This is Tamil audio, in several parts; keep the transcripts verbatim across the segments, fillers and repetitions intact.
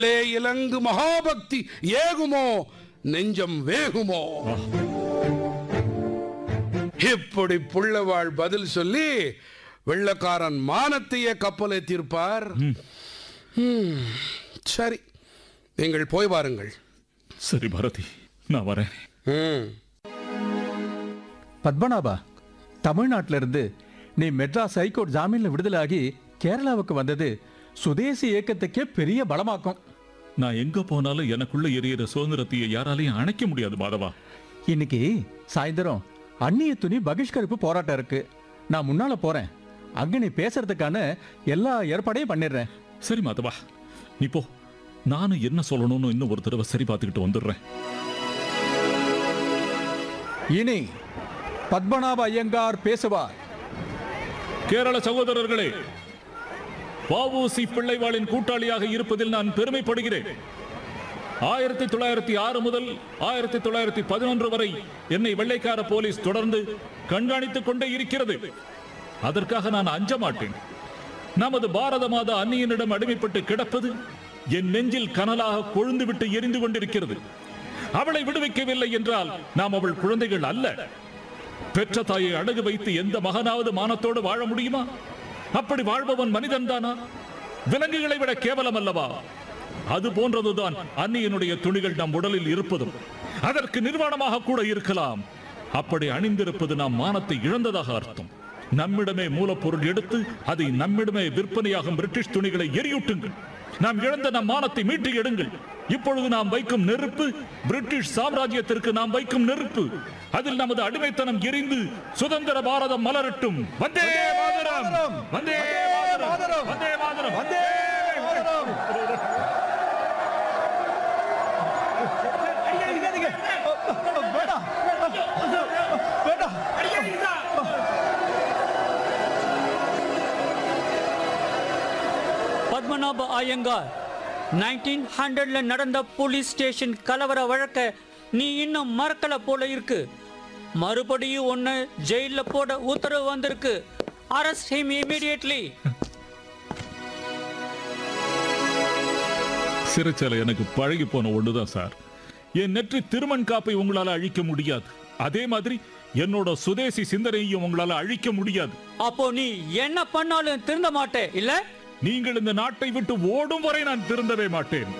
இலங்கு மகாபக்தி ஏகுமோ நெஞ்சம் வேகுமோ. இப்படி புள்ளவாள் பதில் சொல்லி வெள்ளக்காரன் மானத்தையே கப்பலை தீர்ப்பார். சரி, நீங்கள் போய் வாருங்கள். சரி பாரதி, நான் வரேன். பத்மநாபா, தமிழ்நாட்டில இருந்து நீ மெட்ராஸ் ஹைகோர்ட் ஜாமீன்ல விடுதலாகி கேரளாவுக்கு வந்தது சுதேசி இயக்கத்துக்கே பெரிய பலமாக்கும். நான் எங்க போனாலும் எனக்குள்ள எரியிற சுதந்திரத்தையை யாராலையும் அணைக்க முடியாது மாதவா. இன்னைக்கு சாயந்தரம் அந்நிய துணி பகிஷ்கரிப்பு போராட்டம் இருக்கு. நான் முன்னால போறேன். அங்க நீ பேசுறதுக்கான எல்லா ஏற்பாடையும் பண்ணிடுறேன். சரி மாதவா, நீ போ. நானும் என்ன சொல்லணும்னு இன்னும் ஒரு தடவை சரி பார்த்துக்கிட்டு வந்துடுறேன். இனி பத்மநாப ஐயங்கார் பேசுவார். கேரள சகோதரர்களே, வ.உ.சி. பிள்ளைவாளின் கூட்டாளியாக இருப்பதில் நான் பெருமைப்படுகிறேன். ஆயிரத்தி தொள்ளாயிரத்தி ஆறு முதல் ஆயிரத்தி தொள்ளாயிரத்தி பதினொன்று வரை என்னை வெள்ளைக்கார போலீஸ் தொடர்ந்து கண்காணித்துக் கொண்டே இருக்கிறது. அதற்காக நான் அஞ்ச மாட்டேன். நமது பாரத மாதா அந்நியனிடம் அடிமைப்பட்டு கிடப்பது என் நெஞ்சில் கனலாக கொழுந்துவிட்டு எரிந்து கொண்டிருக்கிறது. அவளை விடுவிக்கவில்லை என்றால் நாம் அவள் குழந்தைகள் அல்ல. பெற்ற தாயை அடகு வைத்து எந்த மகனாவது மானத்தோடு வாழ முடியுமா? அப்படி வாழ்பவன் மனிதன் தானா? விலங்குகளை விட கேவலம் அல்லவா? அது போன்றதுதான் அந்நியனுடைய துணிகள் நம் உடலில் இருப்பதும். அதற்கு நிர்வாணமாக கூட இருக்கலாம். அப்படி அணிந்திருப்பது நாம் மானத்தை இழந்ததாக அர்த்தம். நம்மிடமே மூலப்பொருள் எடுத்து அதை நம்மிடமே விற்பனையாகும் பிரிட்டிஷ் துணிகளை எரியூட்டுங்கள். நாம் இழந்த நம் மானத்தை மீட்டு எடுங்கள். இப்பொழுது நாம் வைக்கும் நெருப்பு பிரிட்டிஷ் சாம்ராஜ்யத்திற்கு நாம் வைக்கும் நெருப்பு. அதில் நமது அடிமைத்தனம் எரிந்து சுதந்திர பாரதம் மலரட்டும். வந்தே மாதரம், வந்தே மாதரம், வந்தே மாதரம், வந்தே மாதரம். பத்மநாப ஐயங்கார், நைன்டீன் ஹண்ட்ரட்ல நடந்த போலீஸ் ஸ்டேஷன் கலவர வழக்க நீ இன்னும் மறக்கல போல இருக்கு. மறுபடியும் ஒன்னு ஜெயில போட உத்தரவு வந்திருக்கு. Arrest him immediately. சிறைச்சாலை எனக்கு பழகி போன ஒண்ணுதான் சார். என் நெற்றி திருமண் காப்பை உங்களால அழிக்க முடியாது. அதே மாதிரி என்னோட சுதேசி சிந்தனையும் உங்களால அழிக்க முடியாது. அப்போ நீ என்ன பண்ணாலும் திருந்த மாட்டே இல்ல? நீங்கள் இந்த நாட்டை விட்டு ஓடும் வரை நான் திருந்தவே மாட்டேன்.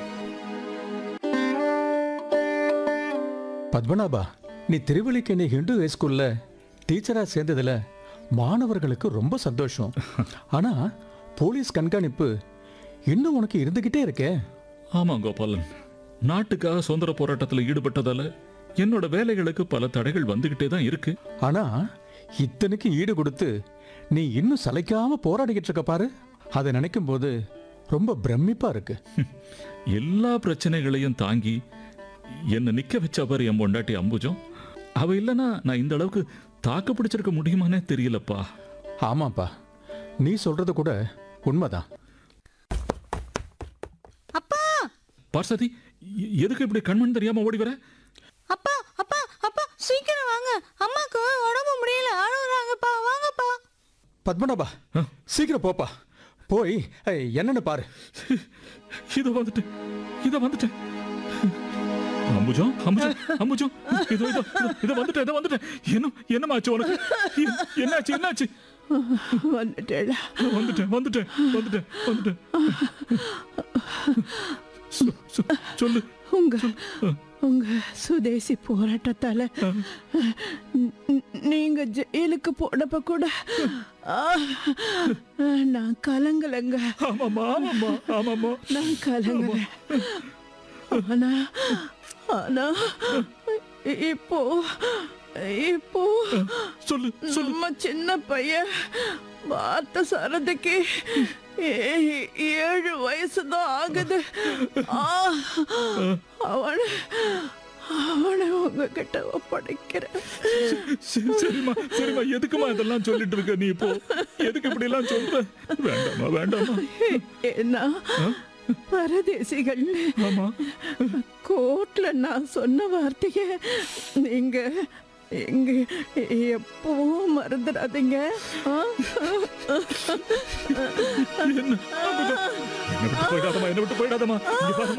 பத்மநாபா, நீ திருவல்லிக்கேணி ஹிந்து ஹைஸ்கூல்ல டீச்சரா சேர்ந்ததுல மாணவர்களுக்கு ரொம்ப சந்தோஷம். ஆனா போலீஸ் கண்காணிப்பு இன்னும் உனக்கு இருந்துகிட்டே இருக்கே. ஆமா கோபாலன், நாட்டுக்காக சுதந்திர போராட்டத்தில் ஈடுபட்டதால என்னோட வேலைகளுக்கு பல தடைகள் வந்துகிட்டே தான் இருக்கு. ஆனா இத்தனைக்கு ஈடு கொடுத்து நீ இன்னும் சளைக்காம போராடிக்கிட்டு இருக்க பாரு. அதை நினைக்கும் போது ரொம்ப பிரமிப்பா இருக்கு. எல்லா பிரச்சனைகளையும் தாங்கி என்ன நிக்க வச்ச பாரு என் பொண்டாட்டி அம்புஜம். அவ இல்லைன்னா நான் இந்த அளவுக்கு தாக்கு பிடிச்சிருக்க முடியுமானே தெரியலப்பா. ஆமாப்பா, நீ சொல்றது கூட உண்மைதான். அப்பா பார்சதி, எதுக்கு இப்படி கண்மண் தெரியாம ஓடி வர? அப்பா அப்பா அப்பா சீக்கிரம் வாங்க. அம்மாக்கு உடம்பு முடியல, அழுகுறாங்கப்பா. வாங்கப்பா. பத்மநாபா, சீக்கிரம் போப்பா. போய் என்னன்னு பாரு. இத வந்துட்டு இத வந்துட்டு அம்புஜம் அம்புஜம் அம்புஜம் இதோ இதோ இத வந்துட்டு இத வந்துட்டு என்ன என்னமாச்சு உனக்கு? என்னாச்சு என்னாச்சு? வந்துட்டேடா. வந்துட்டேன் வந்துட்டேன் வந்துட்டேன் வந்துட்டேன். சொல்லு. உங்க உங்க சுதேசி போராட்டத்தால நீங்க ஜெயிலுக்கு போனப்ப கூட நான் கலங்கலங்க. ஆமாமா ஆமாமா ஆமாமா நான் கலங்கல. ஆனா ஆனா இப்போ இப்போ சொல்லு நம்ம சின்ன பையன் வார்த்தை சாரதுக்கு ஏழு வயசுதான் ஆகுது. அவனை அவனை உங்ககிட்ட ஒப்படைக்கிறேன். சரிம்மா சரிம்மா, எதுக்குமா இதெல்லாம் சொல்லிட்டு இருக்க நீ? இப்போ எதுக்கு இப்படி எல்லாம் சொல்ற? வேண்டாமா வேண்டாமா. ஏன்னா பரதேசிகள் கோர்ட்ல நான் சொன்ன வார்த்தைய நீங்க எங்க எப்பவும் மறந்துடாதீங்க. ஆ? என்ன விட்டு போயிடாதம்மா, என்ன விட்டு போயிடாதம்மா. இங்க பாரும்மா.